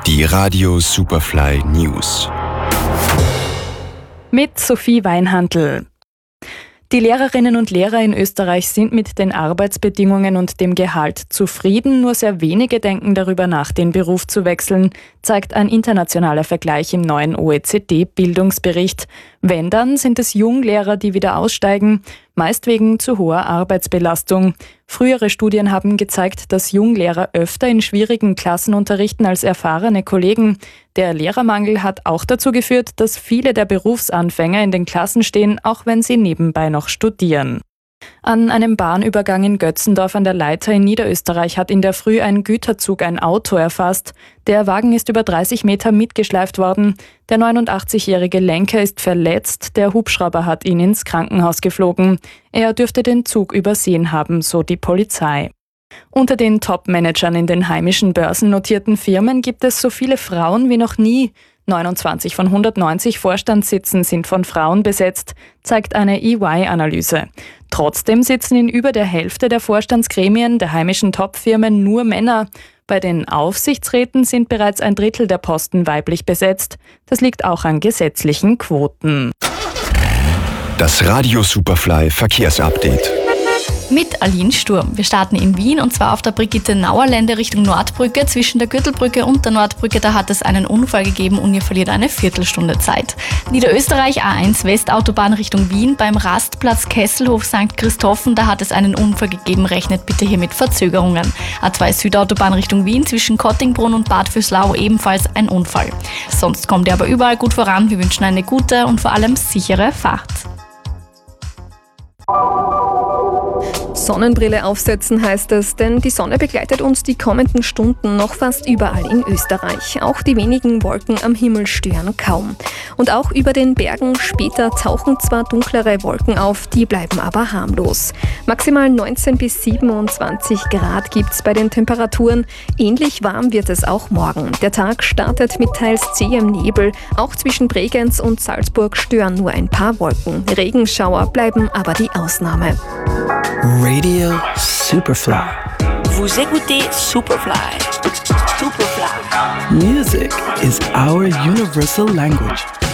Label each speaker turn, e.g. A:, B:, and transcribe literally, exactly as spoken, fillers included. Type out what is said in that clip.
A: Die Radio Superfly News.
B: Mit Sophie Weinhandl. Die Lehrerinnen und Lehrer in Österreich sind mit den Arbeitsbedingungen und dem Gehalt zufrieden. Nur sehr wenige denken darüber nach, den Beruf zu wechseln, zeigt ein internationaler Vergleich im neuen O E C D-Bildungsbericht. Wenn, dann sind es Junglehrer, die wieder aussteigen, meist wegen zu hoher Arbeitsbelastung. Frühere Studien haben gezeigt, dass Junglehrer öfter in schwierigen Klassen unterrichten als erfahrene Kollegen. Der Lehrermangel hat auch dazu geführt, dass viele der Berufsanfänger in den Klassen stehen, auch wenn sie nebenbei noch studieren. An einem Bahnübergang in Götzendorf an der Leitha in Niederösterreich hat in der Früh ein Güterzug ein Auto erfasst. Der Wagen ist über dreißig Meter mitgeschleift worden. Der neunundachtzigjährige Lenker ist verletzt. Der Hubschrauber hat ihn ins Krankenhaus geflogen. Er dürfte den Zug übersehen haben, so die Polizei. Unter den Top-Managern in den heimischen börsennotierten Firmen gibt es so viele Frauen wie noch nie. neunundzwanzig von hundertneunzig Vorstandssitzen sind von Frauen besetzt, zeigt eine E Y-Analyse. Trotzdem sitzen in über der Hälfte der Vorstandsgremien der heimischen Top-Firmen nur Männer. Bei den Aufsichtsräten sind bereits ein Drittel der Posten weiblich besetzt. Das liegt auch an gesetzlichen Quoten.
A: Das Radio Superfly Verkehrsupdate.
C: Mit Aline Sturm. Wir starten in Wien und zwar auf der Brigitte-Nauer-Lände Richtung Nordbrücke. Zwischen der Gürtelbrücke und der Nordbrücke, da hat es einen Unfall gegeben und ihr verliert eine Viertelstunde Zeit. Niederösterreich A eins Westautobahn Richtung Wien beim Rastplatz Kesselhof Sankt Christophen, da hat es einen Unfall gegeben. Rechnet bitte hier mit Verzögerungen. A zwei Südautobahn Richtung Wien zwischen Kottingbrunn und Bad Vöslau ebenfalls ein Unfall. Sonst kommt ihr aber überall gut voran. Wir wünschen eine gute und vor allem sichere Fahrt.
D: Sonnenbrille aufsetzen heißt es, denn die Sonne begleitet uns die kommenden Stunden noch fast überall in Österreich. Auch die wenigen Wolken am Himmel stören kaum. Und auch über den Bergen später tauchen zwar dunklere Wolken auf, die bleiben aber harmlos. Maximal neunzehn bis siebenundzwanzig Grad gibt's bei den Temperaturen. Ähnlich warm wird es auch morgen. Der Tag startet mit teils zähem Nebel. Auch zwischen Bregenz und Salzburg stören nur ein paar Wolken. Regenschauer bleiben aber die Ausnahme.
E: Radio Superfly.
F: Vous écoutez Superfly. Superfly.
E: Music is our universal language.